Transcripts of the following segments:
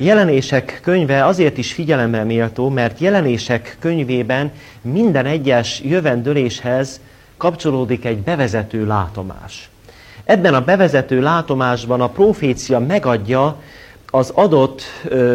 Jelenések könyve azért is figyelemre méltó, mert Jelenések könyvében minden egyes jövendőléshez kapcsolódik egy bevezető látomás. Ebben a bevezető látomásban a profécia megadja az adott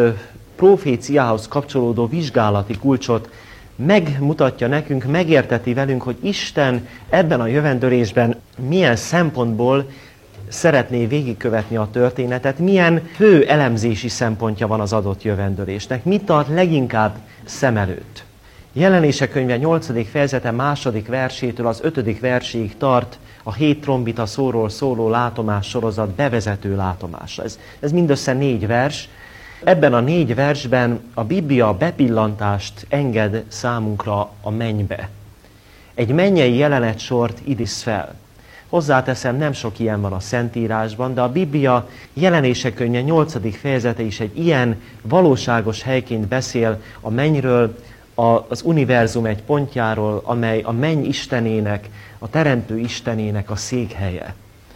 proféciához kapcsolódó vizsgálati kulcsot, megmutatja nekünk, megérteti velünk, hogy Isten ebben a jövendőlésben milyen szempontból szeretné végigkövetni a történetet, milyen fő elemzési szempontja van az adott jövendőlésnek, mit tart leginkább szem előtt. Jelenések könyve 8. fejezete 2. versétől az 5. verséig tart a 7 trombita szóról szóló látomás sorozat bevezető látomása. Ez mindössze 4 vers. Ebben a 4 versben a Biblia bepillantást enged számunkra a mennybe. Egy mennyei jelenetsort idéz fel. Hozzáteszem, nem sok ilyen van a Szentírásban, de a Biblia Jelenések könyve 8. fejezete is egy ilyen valóságos helyként beszél a mennyről, az univerzum egy pontjáról, amely a menny istenének, a teremtő istenének a székhelye.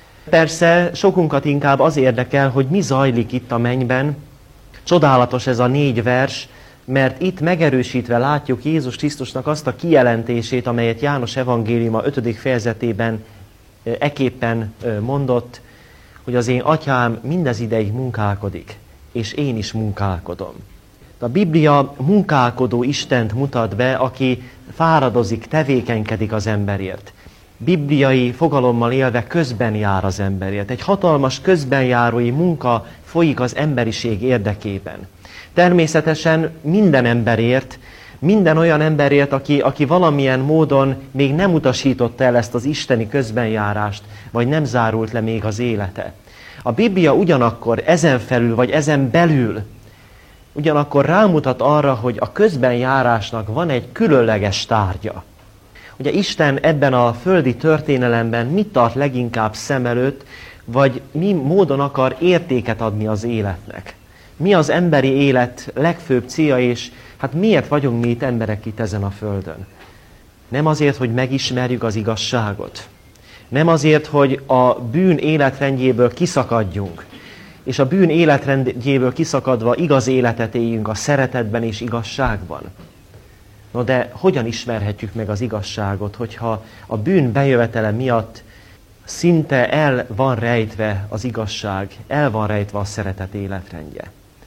Persze sokunkat inkább az érdekel, hogy mi zajlik itt a mennyben. Csodálatos ez a 4 vers, mert itt megerősítve látjuk Jézus Krisztusnak azt a kijelentését, amelyet János evangéliuma 5. fejezetében eképpen mondott, hogy az én atyám mindez ideig munkálkodik, és én is munkálkodom. A Biblia munkálkodó Istent mutat be, aki fáradozik, tevékenykedik az emberért. Bibliai fogalommal élve közben jár az emberért. Egy hatalmas közbenjárói munka folyik az emberiség érdekében. Természetesen minden emberért, minden olyan emberért, aki valamilyen módon még nem utasította el ezt az isteni közbenjárást, vagy nem zárult le még az élete. A Biblia ugyanakkor ezen felül, vagy ezen belül, ugyanakkor rámutat arra, hogy a közbenjárásnak van egy különleges tárgya. Ugye Isten ebben a földi történelemben mit tart leginkább szem előtt, vagy mi módon akar értéket adni az életnek? Mi az emberi élet legfőbb célja, és hát miért vagyunk mi itt emberek itt ezen a földön? Nem azért, hogy megismerjük az igazságot. Nem azért, hogy a bűn életrendjéből kiszakadjunk, és a bűn életrendjéből kiszakadva igaz életet éljünk a szeretetben és igazságban. No de hogyan ismerhetjük meg az igazságot, hogyha a bűn bejövetele miatt szinte el van rejtve az igazság, el van rejtve a szeretet életrendje?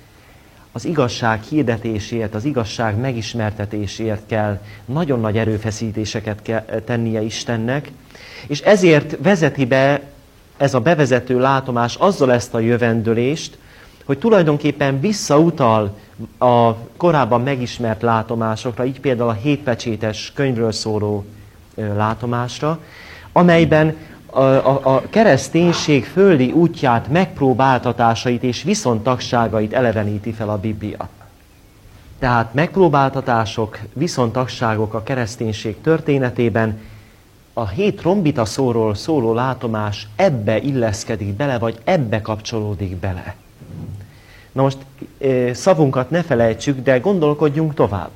Az igazság hirdetésért, az igazság megismertetésért kell nagyon nagy erőfeszítéseket tennie Istennek, és ezért vezeti be ez a bevezető látomás azzal ezt a jövendőlést, hogy tulajdonképpen visszautal a korábban megismert látomásokra, így például a 7 pecsétes könyvről szóló látomásra, amelyben a kereszténység földi útját, megpróbáltatásait és viszontagságait eleveníti fel a Biblia. Tehát megpróbáltatások, viszontagságok a kereszténység történetében, a 7 trombita szóról szóló látomás ebbe illeszkedik bele, vagy ebbe kapcsolódik bele. Na most szavunkat ne felejtsük, de gondolkodjunk tovább.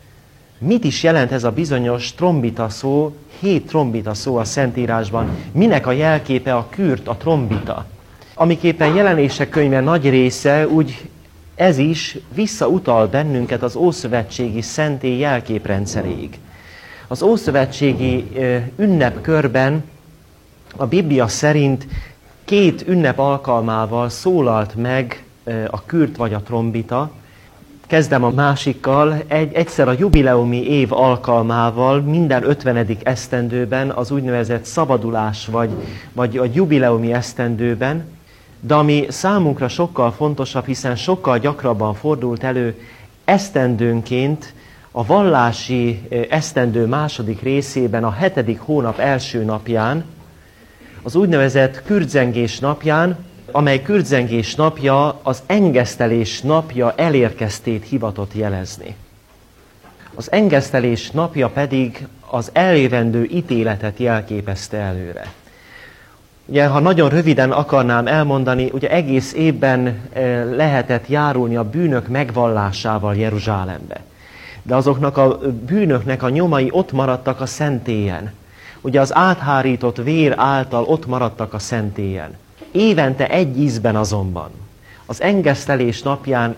Mit is jelent ez a bizonyos trombita szó, 7 trombita szó a Szentírásban? Minek a jelképe a kürt, a trombita? Amiképpen Jelenések könyve nagy része, úgy ez is visszautal bennünket az ószövetségi szentély jelképrendszeréig. Az ószövetségi ünnepkörben a Biblia szerint 2 ünnep alkalmával szólalt meg a kürt vagy a trombita. Kezdem a másikkal, egyszer a jubileumi év alkalmával minden 50. esztendőben, az úgynevezett szabadulás vagy a jubileumi esztendőben, de ami számunkra sokkal fontosabb, hiszen sokkal gyakrabban fordult elő, esztendőnként a vallási esztendő második részében, a 7. hónap első napján, az úgynevezett kürtzengés napján, amely kürtzengés napja az engesztelés napja elérkeztét hivatott jelezni. Az engesztelés napja pedig az eljövendő ítéletet jelképezte előre. Ugye, ha nagyon röviden akarnám elmondani, ugye egész évben lehetett járulni a bűnök megvallásával Jeruzsálembe. De azoknak a bűnöknek a nyomai ott maradtak a szentélyen. Ugye az áthárított vér által ott maradtak a szentélyen. Évente egy ízben azonban, az engesztelés napján